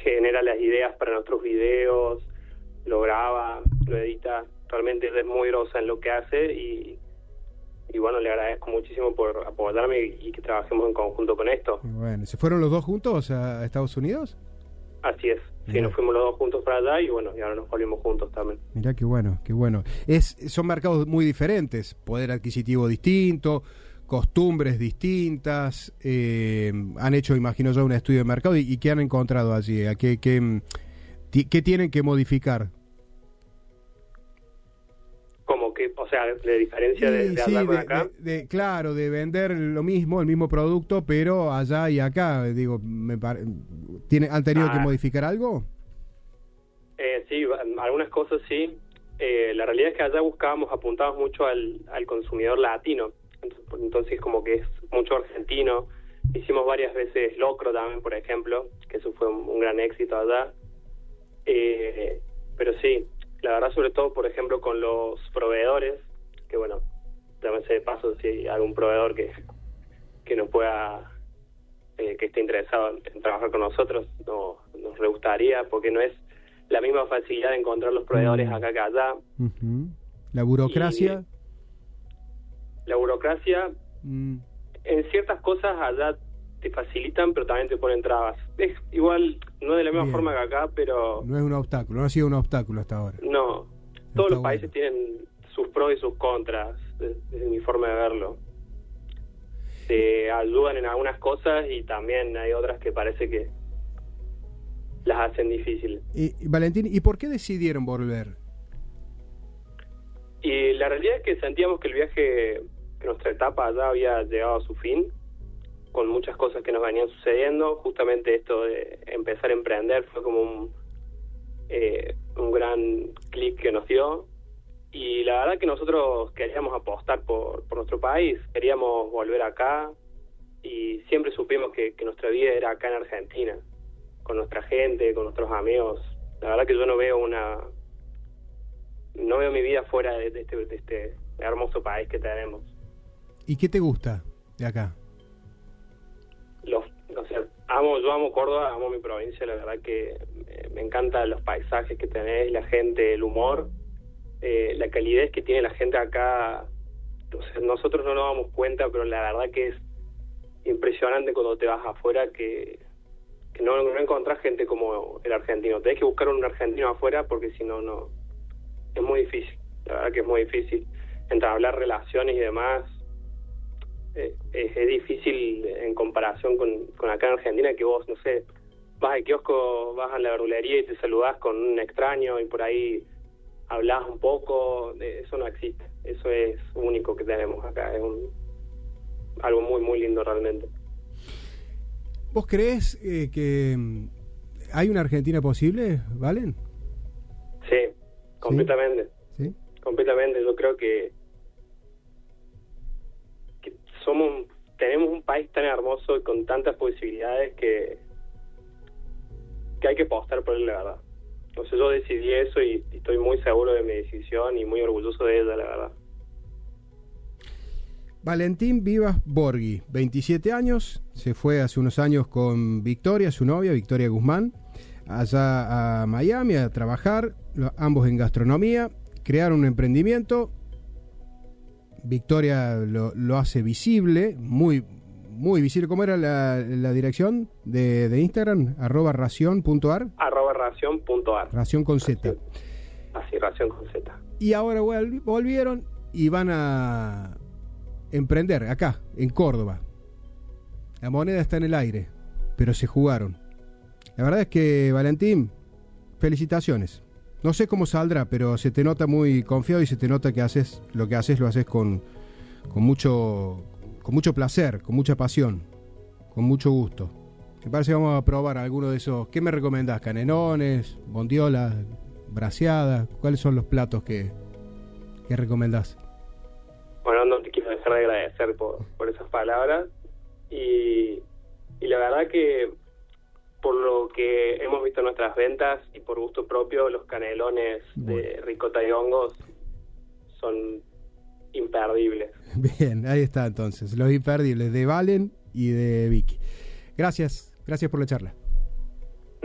genera las ideas para nuestros videos, lo graba, lo edita. Realmente es muy grosa en lo que hace y bueno, le agradezco muchísimo por apoyarme y que trabajemos en conjunto con esto. Bueno, ¿se fueron los dos juntos a Estados Unidos? Así es. Sí, Mirá. nos fuimos los dos juntos para allá y bueno, y ahora nos volvimos juntos también. Mirá, qué bueno, qué bueno. Son mercados muy diferentes, poder adquisitivo distinto, costumbres distintas. Han hecho, imagino yo, un estudio de mercado y ¿qué han encontrado allí? ¿Qué tienen que modificar? Como que, o sea, de diferencia de hablar con acá. Claro, de vender lo mismo, el mismo producto, pero allá y acá. Digo, ¿han tenido que modificar algo? Sí, algunas cosas sí. La realidad es que allá apuntábamos mucho al consumidor latino. Entonces como que es mucho argentino. Hicimos varias veces locro también, por ejemplo, que eso fue un gran éxito allá. Pero sí, la verdad, sobre todo, por ejemplo, con los proveedores, que bueno, llámese de paso si hay algún proveedor que nos pueda, que esté interesado en trabajar con nosotros, nos re gustaría, porque no es la misma facilidad de encontrar los proveedores acá que allá. Uh-huh. ¿La burocracia? La burocracia, en ciertas cosas allá te facilitan, pero también te ponen trabas. Es igual, no de la misma forma que acá, pero... No es un obstáculo, no ha sido un obstáculo hasta ahora. No, todos los países tienen sus pros y sus contras, desde mi forma de verlo. Te ayudan en algunas cosas y también hay otras que parece que las hacen difíciles. Valentín, ¿y por qué decidieron volver? Y la realidad es que sentíamos que el viaje, que nuestra etapa allá había llegado a su fin, con muchas cosas que nos venían sucediendo. Justamente esto de empezar a emprender fue como un gran clic que nos dio. Y la verdad que nosotros queríamos apostar por nuestro país, queríamos volver acá y siempre supimos que nuestra vida era acá en Argentina, con nuestra gente, con nuestros amigos. La verdad que yo no veo mi vida fuera de este hermoso país que tenemos. ¿Y qué te gusta de acá? Yo amo Córdoba, amo mi provincia, la verdad que me encantan los paisajes que tenés, la gente, el humor, la calidez que tiene la gente acá. O sea, nosotros no nos damos cuenta, pero la verdad que es impresionante cuando te vas afuera que no encontrás gente como el argentino. Tenés que buscar un argentino afuera porque si no, es muy difícil. La verdad que es muy difícil entablar relaciones y demás. Es difícil en comparación con acá en Argentina, que vos, no sé, vas al kiosco, vas a la verdulería y te saludás con un extraño y por ahí hablás un poco. Eso no existe, eso es único que tenemos acá, es algo muy muy lindo realmente. ¿Vos creés que hay una Argentina posible, Valen? Sí, completamente. ¿Sí? Completamente. Yo creo que tenemos un país tan hermoso y con tantas posibilidades que hay que apostar por él, la verdad. Entonces yo decidí eso y estoy muy seguro de mi decisión y muy orgulloso de ella, la verdad. Valentín Vivas Borghi, 27 años, se fue hace unos años con Victoria, su novia, Victoria Guzmán, allá a Miami a trabajar, ambos en gastronomía, crearon un emprendimiento. Victoria lo hace visible, muy muy visible. ¿Cómo era la dirección de Instagram? @racion.ar. @racion.ar. Ración con Z. Así, Ración con Z. Y ahora volvieron y van a emprender acá, en Córdoba. La moneda está en el aire, pero se jugaron. La verdad es que, Valentín, felicitaciones. No sé cómo saldrá, pero se te nota muy confiado y se te nota que lo haces con mucho placer, con mucha pasión, con mucho gusto. Me parece que vamos a probar alguno de esos. ¿Qué me recomendás? ¿Canenones, bondiolas, braseadas? ¿Cuáles son los platos que recomendás? Bueno, no te quiero dejar de agradecer por esas palabras y la verdad que por lo que hemos visto en nuestras ventas y por gusto propio, los canelones de ricota y hongos son imperdibles. Bien, ahí está entonces, los imperdibles de Valen y de Vicky. Gracias por la charla.